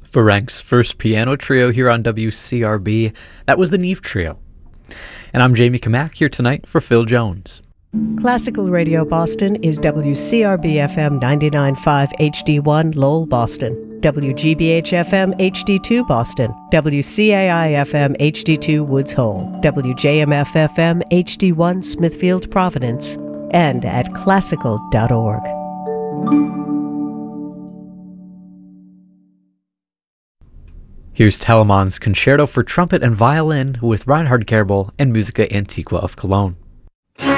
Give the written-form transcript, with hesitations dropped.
Ferenc's first piano trio here on WCRB. That was the Neve Trio. And I'm Jamie Kamak here tonight for Phil Jones. Classical Radio Boston is WCRB FM 99.5 HD1 Lowell, Boston, WGBH FM HD2 Boston, WCAI FM HD2 Woods Hole, WJMF FM HD1 Smithfield, Providence, and at classical.org. Here's Telemann's Concerto for Trumpet and Violin with Reinhard Kerbel and Musica Antiqua of Cologne.